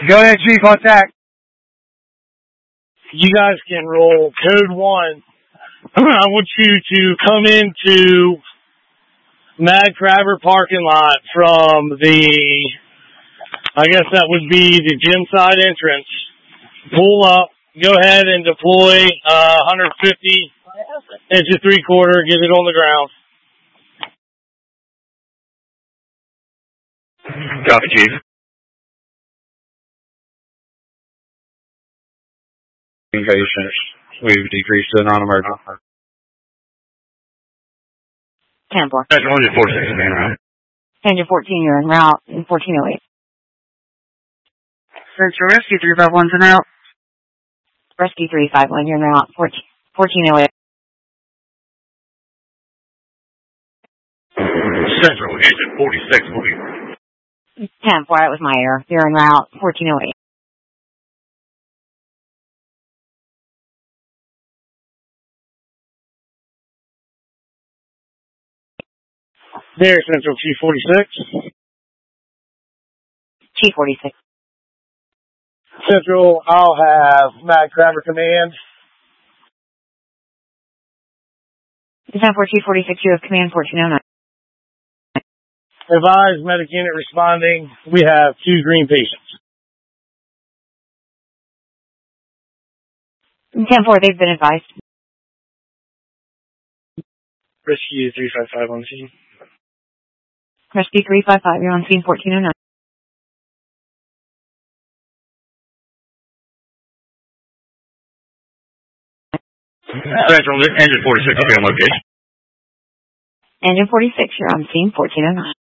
Go ahead, Chief, attack. You guys can roll code 1. I want you to come into Mad Crabber parking lot from the, I guess that would be the gym side entrance. Pull up, go ahead and deploy 150 inches 3/4, get it on the ground. Copy, Chief. Patients. We've decreased the non-emergent. 10-4. That's 146 again, right? Engine 14, you're en route in 1408. Central Rescue 351's en route. Rescue 351, you're en route 1408. Central, engine 46, moving. 10-4, that was my error. You're en route 1408. There, Central T46. T46. Central, I'll have Mad Crabber command. 10-4, T46, you have command 1409. Advise medic unit responding. We have 2 green patients. 10-4, they've been advised. Rescue 355 on scene. Rescue 355, you're on scene 1409. Central, engine 46 will be on location. Engine 46, you're on scene 1409.